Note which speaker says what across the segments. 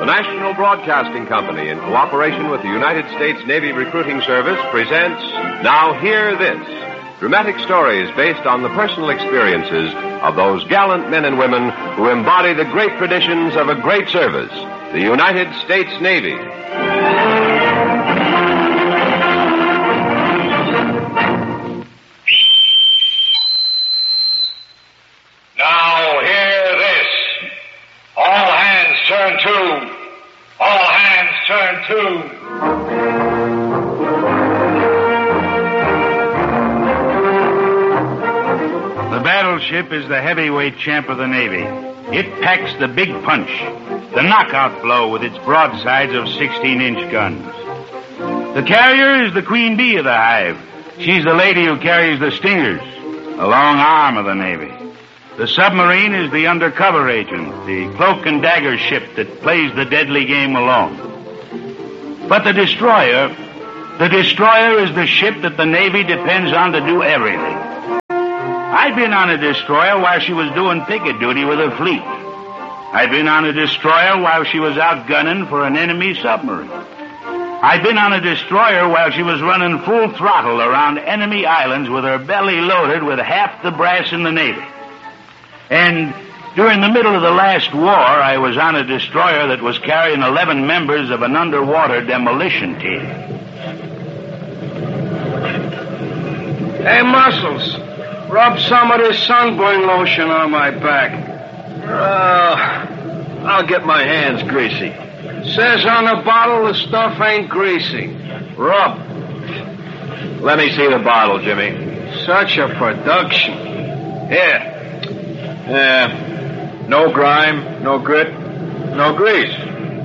Speaker 1: The National Broadcasting Company, in cooperation with the United States Navy Recruiting Service, presents Now Hear This, dramatic stories based on the personal experiences of those gallant men and women who embody the great traditions of a great service, the United States Navy.
Speaker 2: Now hear this. All hands turn to. All hands turn to.
Speaker 3: The battleship is the heavyweight champ of the Navy. It packs the big punch, the knockout blow with its broadsides of 16-inch guns. The carrier is the queen bee of the hive. She's the lady who carries the stingers, the long arm of the Navy. The submarine is the undercover agent, the cloak and dagger ship that plays the deadly game alone. But the destroyer is the ship that the Navy depends on to do everything. I've been on a destroyer while she was doing picket duty with her fleet. I've been on a destroyer while she was out gunning for an enemy submarine. I've been on a destroyer while she was running full throttle around enemy islands with her belly loaded with half the brass in the Navy. And during the middle of the last war, I was on a destroyer that was carrying 11 members of an underwater demolition team.
Speaker 4: Hey, Muscles, rub some of this sunburn lotion on my back.
Speaker 5: I'll get my hands greasy.
Speaker 4: Says on the bottle the stuff ain't greasy.
Speaker 5: Rub. Let me see the bottle, Jimmy.
Speaker 4: Such a production.
Speaker 5: Here. No grime, no grit, no grease.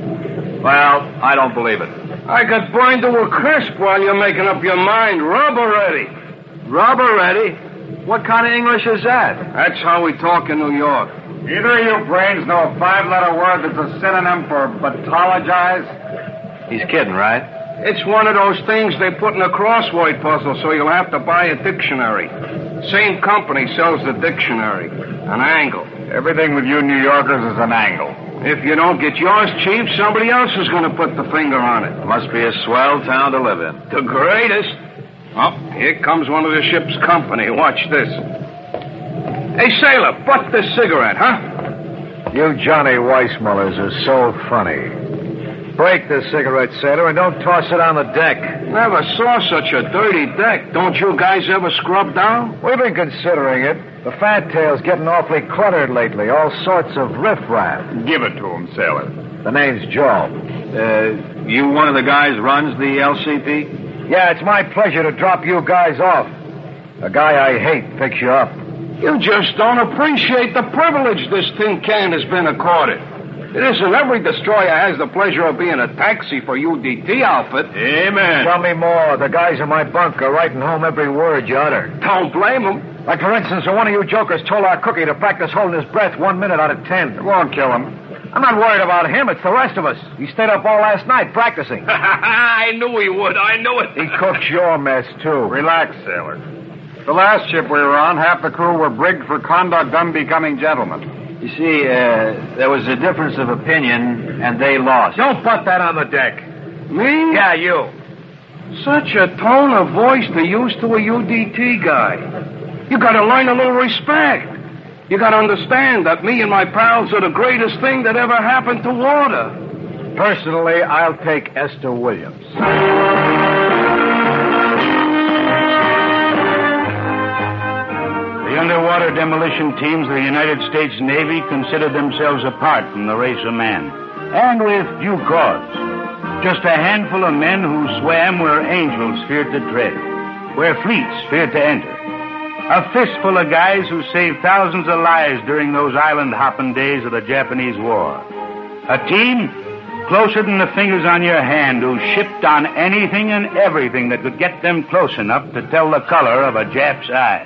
Speaker 5: Well, I don't believe it.
Speaker 4: I got burned to a crisp while you're making up your mind. Rub already.
Speaker 5: Rub already? What kind of English is that?
Speaker 4: That's how we talk in New York.
Speaker 3: Either of you brains know a 5-letter word that's a synonym for batologize?
Speaker 5: He's kidding, right?
Speaker 4: It's one of those things they put in a crossword puzzle, so you'll have to buy a dictionary. Same company sells the dictionary. An angle.
Speaker 3: Everything with you New Yorkers is an angle.
Speaker 4: If you don't get yours cheap, somebody else is going to put the finger on it.
Speaker 5: Must be a swell town to live in.
Speaker 4: The greatest. Oh, here comes one of the ship's company. Watch this. Hey, sailor, butt this cigarette, huh?
Speaker 5: You Johnny Weissmullers are so funny. Break the cigarette, sailor, and don't toss it on the deck.
Speaker 4: Never saw such a dirty deck. Don't you guys ever scrub down?
Speaker 5: We've been considering it. The fat tail's getting awfully cluttered lately. All sorts of riffraff.
Speaker 3: Give it to him, sailor.
Speaker 5: The name's Joe.
Speaker 2: You one of the guys runs the LCP?
Speaker 5: Yeah, it's my pleasure to drop you guys off. A guy I hate picks you up.
Speaker 4: You just don't appreciate the privilege this tin can has been accorded. It isn't every destroyer has the pleasure of being a taxi for UDT outfit.
Speaker 5: Amen. Tell me more. The guys in my bunk are writing home every word you utter.
Speaker 4: Don't blame them.
Speaker 5: Like, for instance, when one of you jokers told our cookie to practice holding his breath 1 minute out of 10.
Speaker 3: It won't kill him.
Speaker 5: I'm not worried about him. It's the rest of us. He stayed up all last night practicing.
Speaker 4: I knew he would. I knew it.
Speaker 5: He cooks your mess, too.
Speaker 3: Relax, sailor. The last ship we were on, half the crew were brigged for conduct unbecoming gentlemen.
Speaker 5: You see, there was a difference of opinion, and they lost. Don't butt that on the deck.
Speaker 4: Me?
Speaker 5: Yeah, you.
Speaker 4: Such a tone of voice to use to a UDT guy. You gotta learn a little respect. You gotta understand that me and my pals are the greatest thing that ever happened to water.
Speaker 5: Personally, I'll take Esther Williams.
Speaker 3: The underwater demolition teams of the United States Navy considered themselves apart from the race of man. And with due cause. Just a handful of men who swam where angels feared to tread, where fleets feared to enter. A fistful of guys who saved thousands of lives during those island-hopping days of the Japanese War. A team closer than the fingers on your hand who shipped on anything and everything that could get them close enough to tell the color of a Jap's eyes.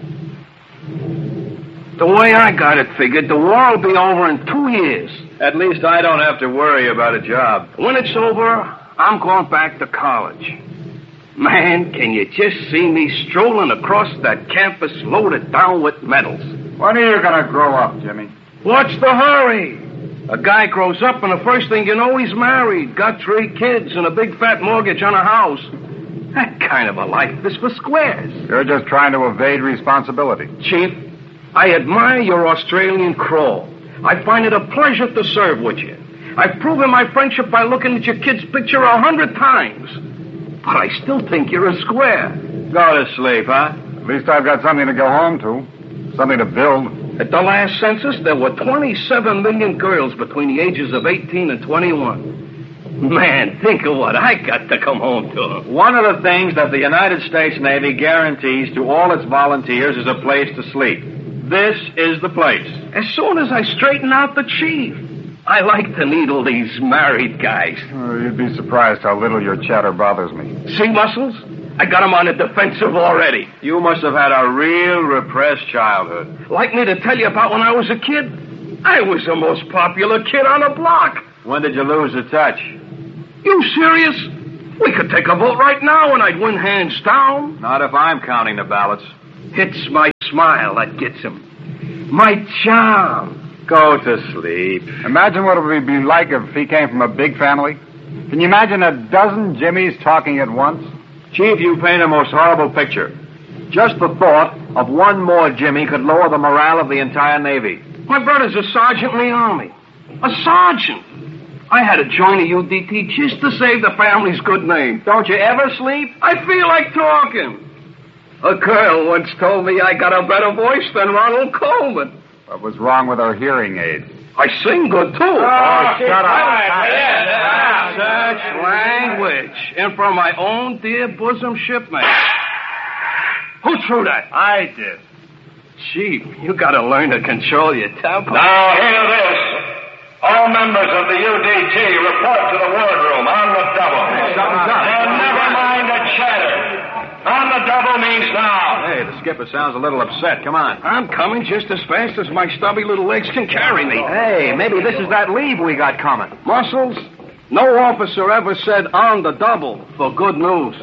Speaker 4: The way I got it figured, the war will be over in 2 years.
Speaker 5: At least I don't have to worry about a job.
Speaker 4: When it's over, I'm going back to college. Man, can you just see me strolling across that campus loaded down with medals?
Speaker 3: When are you going to grow up, Jimmy?
Speaker 4: What's the hurry? A guy grows up, and the first thing you know, he's married, got 3 kids, and a big fat mortgage on a house. That kind of a life is for squares.
Speaker 2: You're just trying to evade responsibility.
Speaker 4: Chief, I admire your Australian crawl. I find it a pleasure to serve with you. I've proven my friendship by looking at your kid's picture 100 times. But I still think you're a square.
Speaker 2: Go to sleep, huh? At least I've got something to go home to. Something to build.
Speaker 4: At the last census, there were 27 million girls between the ages of 18 and 21. Man, think of what I got to come home to.
Speaker 2: One of the things that the United States Navy guarantees to all its volunteers is a place to sleep. This is the place.
Speaker 4: As soon as I straighten out the chief, I like to needle these married guys.
Speaker 2: Oh, you'd be surprised how little your chatter bothers me.
Speaker 4: See, Muscles? I got him on the defensive already.
Speaker 2: You must have had a real repressed childhood.
Speaker 4: Like me to tell you about when I was a kid? I was the most popular kid on the block.
Speaker 2: When did you lose the touch?
Speaker 4: You serious? We could take a vote right now and I'd win hands down.
Speaker 2: Not if I'm counting the ballots.
Speaker 4: It's my smile that gets him. My charm.
Speaker 2: Go to sleep. Imagine what it would be like if he came from a big family. Can you imagine a dozen Jimmys talking at once? Chief, you paint a most horrible picture. Just the thought of one more Jimmy could lower the morale of the entire Navy.
Speaker 4: My brother's a sergeant in the Army. A sergeant. I had to join the UDT just to save the family's good name.
Speaker 2: Don't you ever sleep?
Speaker 4: I feel like talking. A girl once told me I got a better voice than Ronald Coleman.
Speaker 2: What was wrong with her hearing aid?
Speaker 4: I sing good, too.
Speaker 2: Shut up.
Speaker 4: Such language. And from my own dear bosom shipmate. Who threw that?
Speaker 2: I did.
Speaker 4: Chief, you got to learn to control your temper.
Speaker 6: Now, hear this. All members of the UDT report to the wardroom on the double. And never mind the chatter. On the double means now.
Speaker 2: Hey, the skipper sounds a little upset. Come on.
Speaker 4: I'm coming just as fast as my stubby little legs can carry me.
Speaker 2: Hey, maybe this is that leave we got coming.
Speaker 4: Muscles, no officer ever said on the double for good news.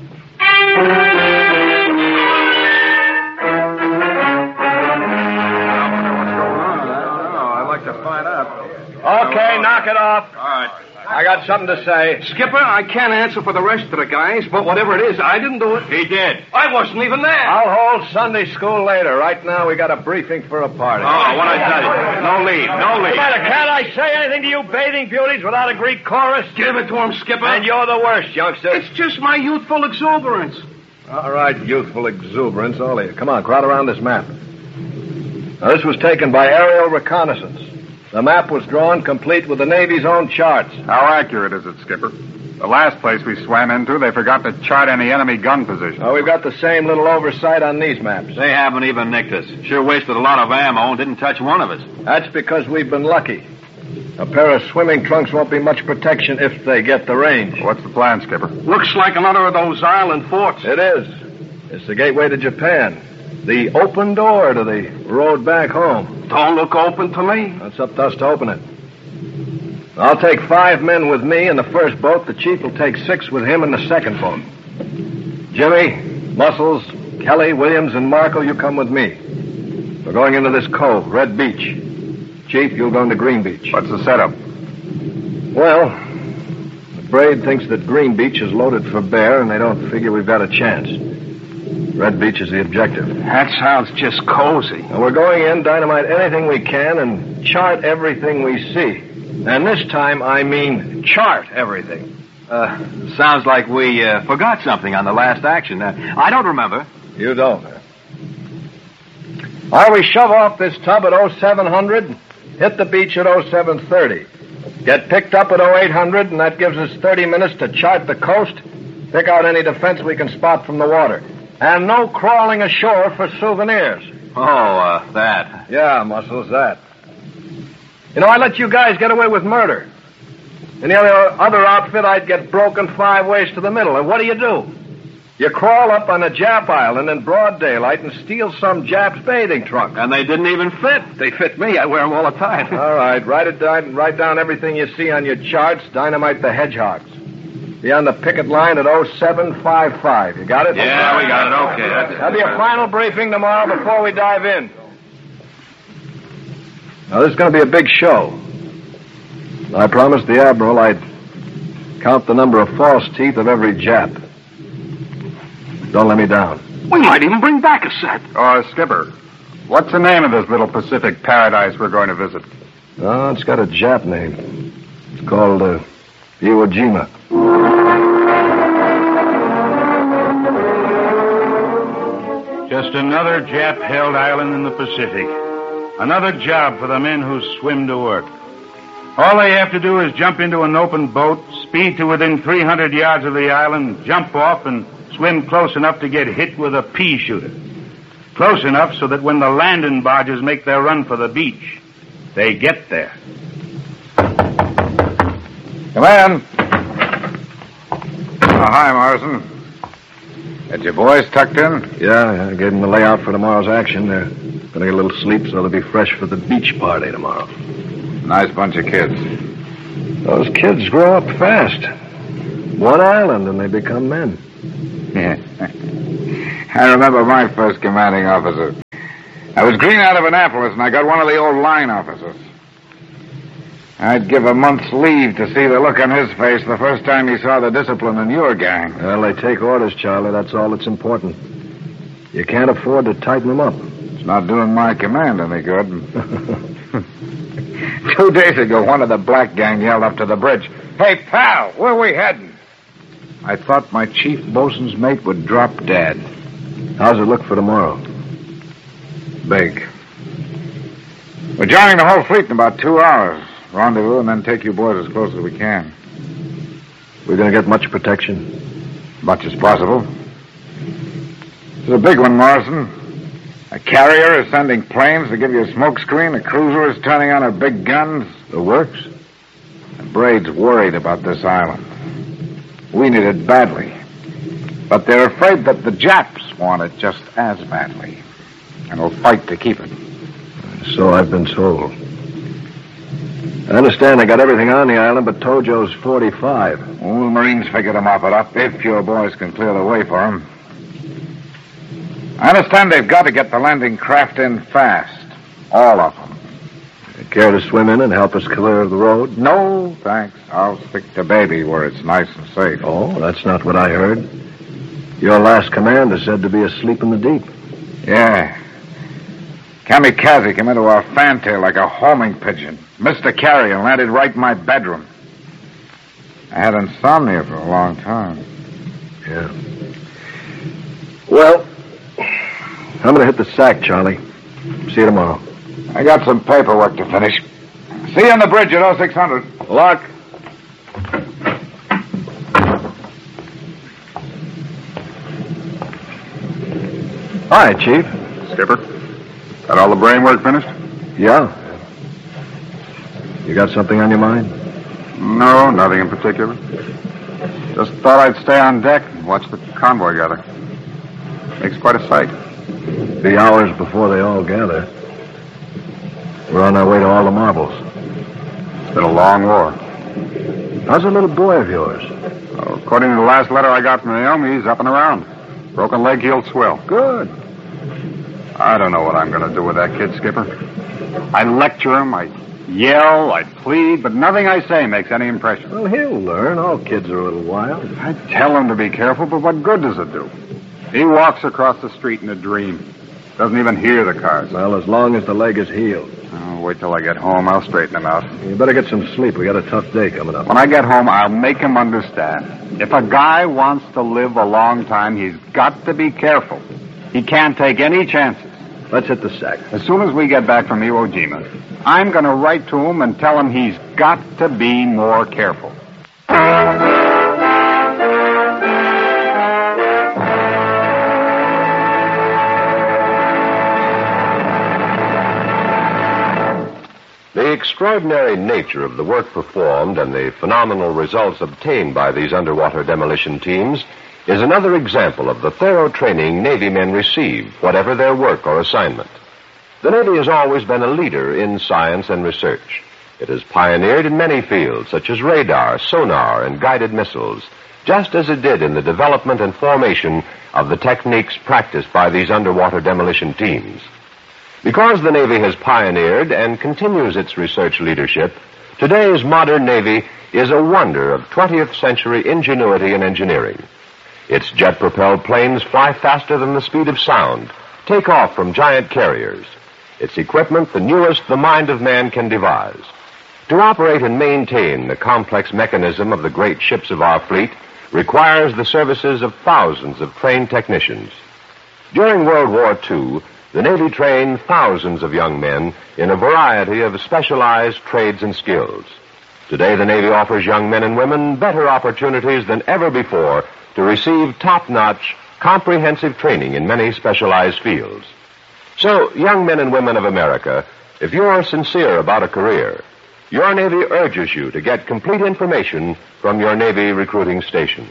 Speaker 2: I'd like to find out.
Speaker 5: Okay, knock it off.
Speaker 2: All right.
Speaker 5: I got something to say.
Speaker 4: Skipper, I can't answer for the rest of the guys, but whatever it is, I didn't do it.
Speaker 2: He did.
Speaker 4: I wasn't even there.
Speaker 5: I'll hold Sunday school later. Right now, we got a briefing for a party.
Speaker 2: Oh, what I tell you. No leave. No leave.
Speaker 5: Can't I say anything to you bathing beauties without a Greek chorus?
Speaker 4: Give it to him, Skipper.
Speaker 5: And you're the worst, youngster.
Speaker 4: It's just my youthful exuberance.
Speaker 5: All right, youthful exuberance, all of you. Come on, crowd around this map. Now, this was taken by aerial reconnaissance. The map was drawn complete with the Navy's own charts.
Speaker 2: How accurate is it, Skipper? The last place we swam into, they forgot to chart any enemy gun position.
Speaker 5: Oh, we've got the same little oversight on these maps.
Speaker 2: They haven't even nicked us. Sure wasted a lot of ammo and didn't touch one of us.
Speaker 5: That's because we've been lucky. A pair of swimming trunks won't be much protection if they get the range.
Speaker 2: What's the plan, Skipper?
Speaker 4: Looks like another of those island forts.
Speaker 5: It is. It's the gateway to Japan. The open door to the road back home.
Speaker 4: Don't look open to me.
Speaker 5: It's up to us to open it. I'll take 5 men with me in the first boat. The chief will take 6 with him in the second boat. Jimmy, Muscles, Kelly, Williams, and Marco, you come with me. We're going into this cove, Red Beach. Chief, you'll go into Green Beach.
Speaker 2: What's the setup?
Speaker 5: Well, the Braid thinks that Green Beach is loaded for bear, and they don't figure we've got a chance. Red Beach is the objective.
Speaker 4: That sounds just cozy.
Speaker 5: Now, we're going in, dynamite anything we can, and chart everything we see. And this time, I mean chart everything.
Speaker 2: Sounds like we forgot something on the last action. I don't remember.
Speaker 5: You don't, huh? All right, we shove off this tub at 0700, hit the beach at 0730. Get picked up at 0800, and that gives us 30 minutes to chart the coast, pick out any defense we can spot from the water. And no crawling ashore for souvenirs.
Speaker 2: Oh, that.
Speaker 5: Yeah, Muscles, that. You know, I let you guys get away with murder. In the other outfit, I'd get broken 5 ways to the middle. And what do? You crawl up on a Jap island in broad daylight and steal some Jap's bathing trunk.
Speaker 2: And they didn't even fit.
Speaker 4: They fit me. I wear them all the time.
Speaker 5: All right, write down everything you see on your charts. Dynamite the hedgehogs. Be on the picket line at 0755. You got it?
Speaker 2: Yeah, we got it. Okay.
Speaker 5: That'll be a final briefing tomorrow before we dive in. Now, this is going to be a big show. I promised the Admiral I'd count the number of false teeth of every Jap. Don't let me down.
Speaker 4: We might even bring back a set.
Speaker 2: Oh, Skipper, what's the name of this little Pacific paradise we're going to visit?
Speaker 5: Oh, it's got a Jap name. It's called Iwo Jima.
Speaker 3: Just another Jap-held island in the Pacific. Another job for the men who swim to work. All they have to do is jump into an open boat, speed to within 300 yards of the island, jump off, and swim close enough to get hit with a pea shooter. Close enough so that when the landing barges make their run for the beach, they get there.
Speaker 2: Come in. Oh, hi, Morrison. Had your boys tucked in?
Speaker 5: Yeah, I gave them the layout for tomorrow's action. They're going to get a little sleep so they'll be fresh for the beach party tomorrow.
Speaker 2: Nice bunch of kids.
Speaker 5: Those kids grow up fast. One island and they become men.
Speaker 2: Yeah. I remember my first commanding officer. I was green out of Annapolis, and I got one of the old line officers. I'd give a month's leave to see the look on his face the first time he saw the discipline in your gang.
Speaker 5: Well, they take orders, Charlie. That's all that's important. You can't afford to tighten them up.
Speaker 2: It's not doing my command any good. 2 days ago, one of the black gang yelled up to the bridge, "Hey, pal, where we heading?" I thought my chief bosun's mate would drop dead.
Speaker 5: How's it look for tomorrow?
Speaker 2: Big. We're joining the whole fleet in about 2 hours. Rendezvous and then take you boys as close as we can.
Speaker 5: We're going to get much protection?
Speaker 2: Much as possible. This is a big one, Morrison. A carrier is sending planes to give you a smoke screen. A cruiser is turning on her big guns.
Speaker 5: The works?
Speaker 2: The Braid's worried about this island. We need it badly. But they're afraid that the Japs want it just as badly. And will fight to keep it.
Speaker 5: So I've been told. I understand they got everything on the island but Tojo's 45.
Speaker 2: Well, the Marines figured to mop it up if your boys can clear the way for him. I understand they've got to get the landing craft in fast. All of them.
Speaker 5: Care to swim in and help us clear the road?
Speaker 2: No, thanks. I'll stick to baby where it's nice and safe.
Speaker 5: Oh, that's not what I heard. Your last command is said to be asleep in the deep.
Speaker 2: Yeah. Kamikaze came into our fantail like a homing pigeon. Missed a carrier and landed right in my bedroom. I had insomnia for a long time.
Speaker 5: Yeah. Well, I'm going to hit the sack, Charlie. See you tomorrow.
Speaker 2: I got some paperwork to finish. See you on the bridge at 0600.
Speaker 5: Luck. Hi, Chief.
Speaker 2: Skipper, got all the brain work finished?
Speaker 5: Yeah. You got something on your mind?
Speaker 2: No, nothing in particular. Just thought I'd stay on deck and watch the convoy gather. Makes quite a sight.
Speaker 5: Be hours before they all gather. We're on our way to all the marbles.
Speaker 2: It's been a long war.
Speaker 5: How's a little boy of yours?
Speaker 2: Well, according to the last letter I got from Naomi, he's up and around. Broken leg, healed swell.
Speaker 5: Good.
Speaker 2: I don't know what I'm going to do with that kid, Skipper. I lecture him, I yell, I plead, but nothing I say makes any impression.
Speaker 5: Well, he'll learn. All kids are a little wild.
Speaker 2: I tell him to be careful, but what good does it do? He walks across the street in a dream. Doesn't even hear the cars.
Speaker 5: Well, as long as the leg is healed.
Speaker 2: Oh, wait till I get home. I'll straighten him out.
Speaker 5: You better get some sleep. We got a tough day coming up.
Speaker 2: When I get home, I'll make him understand. If a guy wants to live a long time, he's got to be careful. He can't take any chances.
Speaker 5: Let's hit the sack.
Speaker 2: As soon as we get back from Iwo Jima, I'm going to write to him and tell him he's got to be more careful.
Speaker 1: The extraordinary nature of the work performed and the phenomenal results obtained by these underwater demolition teams is another example of the thorough training Navy men receive, whatever their work or assignment. The Navy has always been a leader in science and research. It has pioneered in many fields, such as radar, sonar, and guided missiles, just as it did in the development and formation of the techniques practiced by these underwater demolition teams. Because the Navy has pioneered and continues its research leadership, Today's modern Navy is a wonder of 20th century ingenuity and engineering. Its jet-propelled planes fly faster than the speed of sound, take off from giant carriers. Its equipment the newest the mind of man can devise. To operate and maintain the complex mechanism of the great ships of our fleet requires the services of thousands of trained technicians. During World War II, the Navy trained thousands of young men in a variety of specialized trades and skills. Today, the Navy offers young men and women better opportunities than ever before to receive top-notch, comprehensive training in many specialized fields. So, young men and women of America, if you are sincere about a career, your Navy urges you to get complete information from your Navy recruiting station.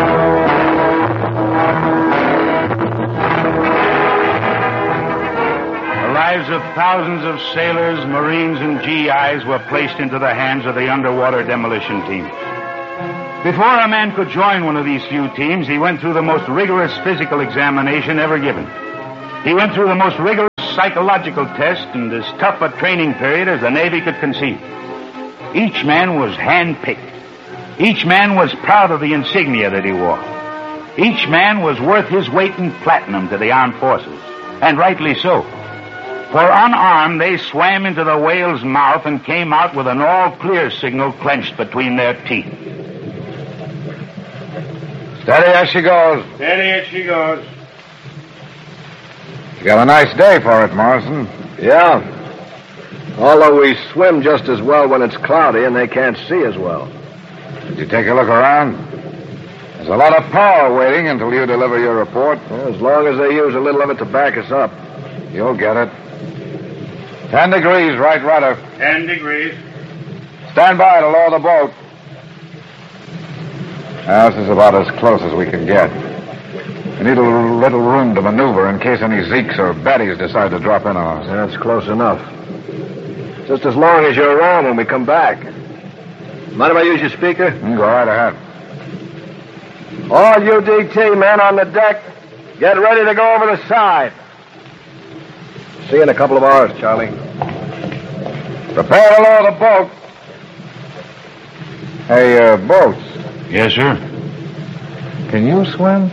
Speaker 3: The lives of thousands of sailors, Marines, and GIs were placed into the hands of the underwater demolition team. Before a man could join one of these few teams, he went through the most rigorous physical examination ever given. He went through the most rigorous psychological test and as tough a training period as the Navy could conceive. Each man was hand-picked. Each man was proud of the insignia that he wore. Each man was worth his weight in platinum to the armed forces, and rightly so. For unarmed, they swam into the whale's mouth and came out with an all-clear signal clenched between their teeth.
Speaker 2: Steady as she goes.
Speaker 3: Steady as she goes.
Speaker 2: You got a nice day for it, Morrison.
Speaker 5: Yeah. Although we swim just as well when it's cloudy and they can't see as well.
Speaker 2: Did you take a look around? There's a lot of power waiting until you deliver your report.
Speaker 5: Well, as long as they use a little of it to back us up.
Speaker 2: You'll get it. 10 degrees, right rudder.
Speaker 3: 10 degrees.
Speaker 2: Stand by to lower the boat. Now, this is about as close as we can get. We need a little room to maneuver in case any Zeeks or Baddies decide to drop in on us.
Speaker 5: That's close enough. Just as long as you're around when we come back. Mind if I use your speaker?
Speaker 2: Go right ahead.
Speaker 5: All UDT men on the deck, get ready to go over the side. See you in a couple of hours, Charlie.
Speaker 2: Prepare to lower the boat. Hey, boats.
Speaker 3: Yes, sir.
Speaker 2: Can you swim?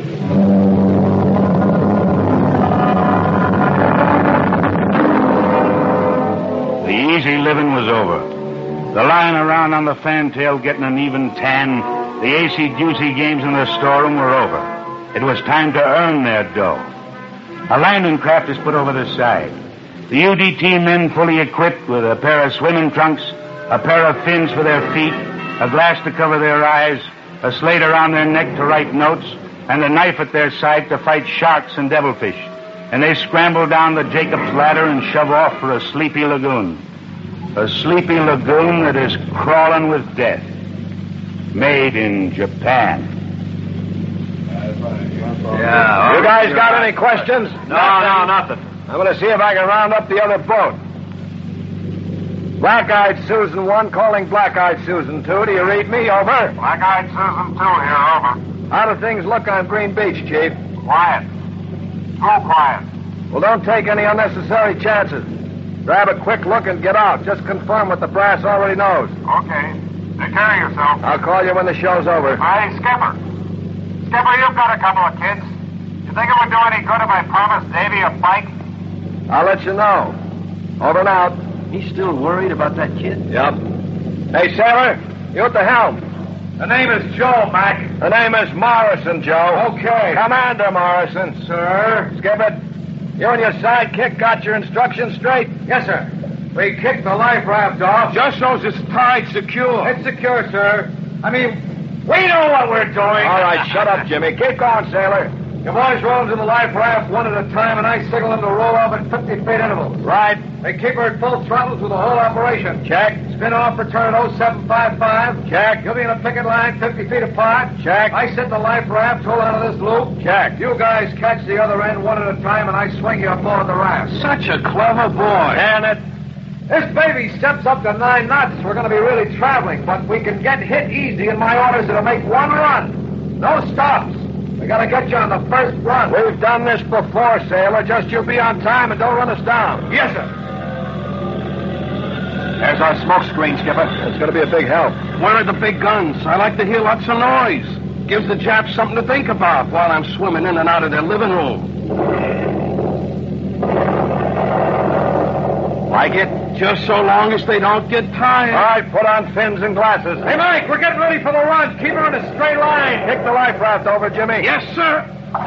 Speaker 3: The easy living was over. The lying around on the fantail getting an even tan, the acey-juicy games in the storeroom were over. It was time to earn their dough. A landing craft is put over the side. The UDT men fully equipped with a pair of swimming trunks, a pair of fins for their feet, a glass to cover their eyes, a slate around their neck to write notes, and a knife at their side to fight sharks and devilfish. And they scramble down the Jacob's ladder and shove off for a sleepy lagoon. A sleepy lagoon that is crawling with death. Made in Japan.
Speaker 5: Yeah. You guys got any questions?
Speaker 4: No, nothing.
Speaker 5: I'm going to see if I can round up the other boat. Black-Eyed Susan 1 calling Black-Eyed Susan 2. Do you read me? Over.
Speaker 6: Black-Eyed Susan 2 here, over.
Speaker 5: How do things look on Green Beach, Chief?
Speaker 6: Quiet. Too quiet.
Speaker 5: Well, don't take any unnecessary chances. Grab a quick look and get out. Just confirm what the brass already knows.
Speaker 6: Okay. Take care of yourself.
Speaker 5: I'll call you when the show's over.
Speaker 6: Hey, Skipper. Skipper, you've got a couple of kids. You think it would do any good if I promised Davy a bike?
Speaker 5: I'll let you know. Over and out.
Speaker 4: He's still worried about that kid?
Speaker 5: Yep. Hey, sailor, you at the helm.
Speaker 6: The name is Joe, Mac.
Speaker 5: The name is Morrison, Joe.
Speaker 6: Okay.
Speaker 5: Commander Morrison.
Speaker 6: Sir?
Speaker 5: Skip it. You and your sidekick got your instructions straight?
Speaker 6: Yes, sir. We kicked the life raft off.
Speaker 4: Just shows it's tied secure.
Speaker 6: It's secure, sir. I mean, we know what we're doing.
Speaker 5: All right, shut up, Jimmy. Keep going, sailor.
Speaker 6: You boys roll into the life raft one at a time, and I signal them to roll off at 50-feet intervals.
Speaker 5: Right.
Speaker 6: They keep her at full throttle through the whole operation.
Speaker 5: Check.
Speaker 6: Spin off, return at 0755.
Speaker 5: Check.
Speaker 6: You'll be in a picket line 50 feet apart.
Speaker 5: Check.
Speaker 6: I set the life raft, hold onto this loop.
Speaker 5: Check.
Speaker 6: You guys catch the other end one at a time, and I swing you aboard the raft.
Speaker 4: Such a clever boy.
Speaker 5: Can it?
Speaker 6: This baby steps up to 9 knots. We're going to be really traveling, but we can get hit easy, and my orders are to make one run. No stops. We got to get you on the first run.
Speaker 5: We've done this before, sailor. Just you be on time and don't run us down.
Speaker 6: Yes, sir.
Speaker 2: There's our smoke screen, Skipper.
Speaker 5: It's going to be a big help.
Speaker 4: Where are the big guns? I like to hear lots of noise. Gives the Japs something to think about while I'm swimming in and out of their living room.
Speaker 2: Like it?
Speaker 4: Just so long as they don't get tired.
Speaker 5: All right, put on fins and glasses. Hey, Mike, we're getting ready for the run. Keep her in a straight line. Kick the life raft over, Jimmy.
Speaker 4: Yes, sir.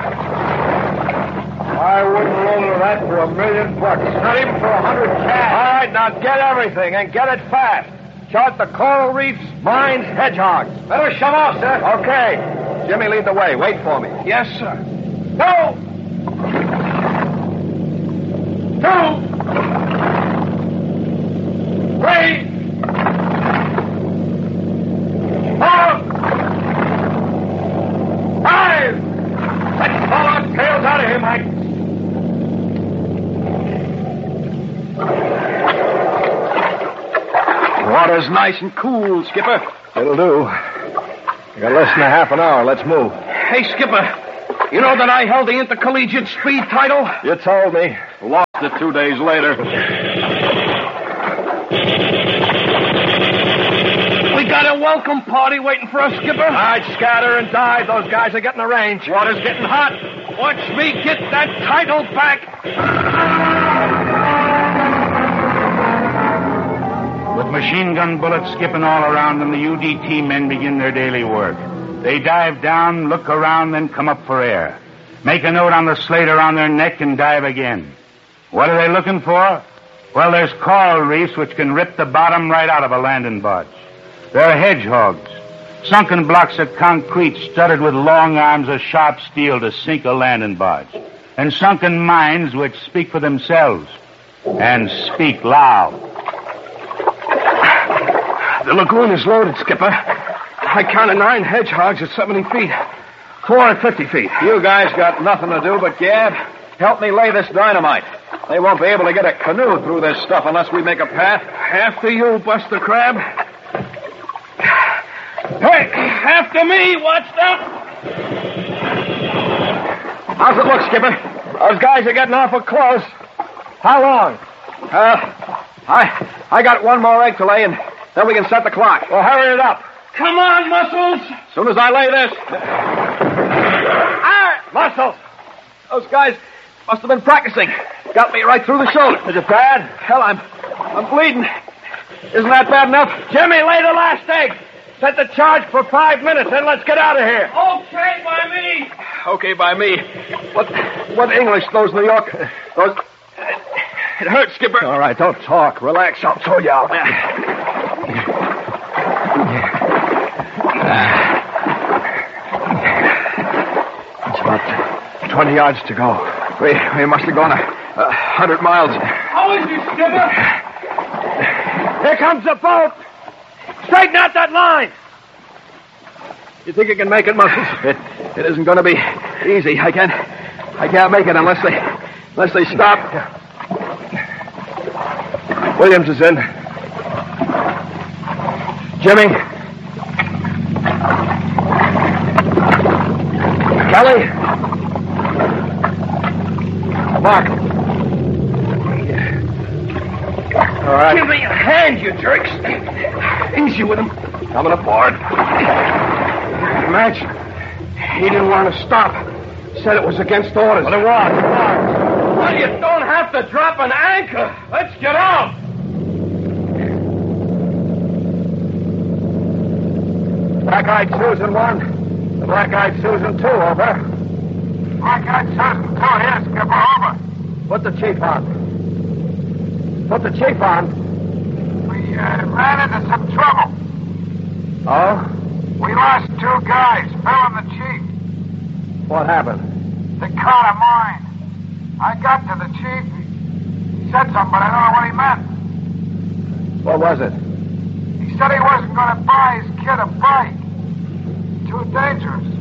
Speaker 5: I wouldn't roll to that for $1 million. Not even for 100 cash. All right, now get everything and get it fast. Chart the coral reefs, mines, hedgehogs. Better shove off, sir. Okay. Jimmy, lead the way. Wait for me.
Speaker 4: Yes, sir.
Speaker 5: Go! 2, 3, 4, 5. Let's pull our tails out of here, Mike.
Speaker 2: Water's nice and cool, Skipper.
Speaker 5: It'll do. We got less than a half an hour. Let's move.
Speaker 4: Hey, Skipper. You know that I held the intercollegiate speed title?
Speaker 5: You told me.
Speaker 2: Lost it 2 days later.
Speaker 4: We got a welcome party waiting for us, Skipper.
Speaker 5: All right, scatter and dive. Those guys are getting a range.
Speaker 4: Water's getting hot. Watch me get that title back.
Speaker 3: With machine gun bullets skipping all around them, the UDT men begin their daily work. They dive down, look around, then come up for air. Make a note on the slate around their neck and dive again. What are they looking for? Well, there's coral reefs which can rip the bottom right out of a landing barge. There are hedgehogs, sunken blocks of concrete studded with long arms of sharp steel to sink a landing barge. And sunken mines which speak for themselves and speak loud.
Speaker 4: The lagoon is loaded, Skipper. I counted 9 hedgehogs at 70 feet. 4 at 50 feet.
Speaker 2: You guys got nothing to do but gab. Help me lay this dynamite. They won't be able to get a canoe through this stuff unless we make a path.
Speaker 4: After you, Buster Crab. Hey, after me, watch that.
Speaker 5: How's it look, Skipper? Those guys are getting awful close. How long?
Speaker 2: I got one more egg to lay, and then we can set the clock.
Speaker 5: Well, hurry it up.
Speaker 4: Come on, Muscles.
Speaker 2: As soon as I lay this.
Speaker 5: Muscles!
Speaker 2: Those guys must have been practicing. Got me right through the shoulder.
Speaker 5: Is it bad?
Speaker 2: Hell, I'm bleeding. Isn't that bad enough?
Speaker 5: Jimmy, lay the last egg. Set the charge for 5 minutes, then let's get out of here.
Speaker 4: Okay by me.
Speaker 2: Okay by me. What English, those New York... Those... It hurts, Skipper.
Speaker 5: All right, don't talk. Relax. I'll throw you out. It's about 20 yards to go.
Speaker 2: We must have gone 100 miles.
Speaker 4: How is it, Skipper?
Speaker 5: Here comes the boat. Straighten out that line.
Speaker 2: You think you can make it, Muscles? It isn't going to be easy. I can't make it unless they stop. Williams is in. Jimmy. Kelly. Mark. All right.
Speaker 4: Give me a hand, you jerks. Easy with him.
Speaker 2: Coming aboard.
Speaker 4: Imagine. He didn't want to stop. Said it was against orders.
Speaker 5: Well, it was.
Speaker 4: Well, you don't have to drop an anchor. Let's get out.
Speaker 5: Black-eyed Susan 1. The Black-eyed Susan 2, over.
Speaker 6: Black-eyed Susan 2 here, Skipper, over.
Speaker 5: Put the chief on. Put the chief on.
Speaker 6: We ran into some trouble.
Speaker 5: Oh?
Speaker 6: We lost 2 guys, Phil and the chief.
Speaker 5: What happened?
Speaker 6: They caught a mine. I got to the chief. He said something, but I don't know what he meant.
Speaker 5: What was it?
Speaker 6: He said he wasn't going to buy his kid a bike. Too dangerous.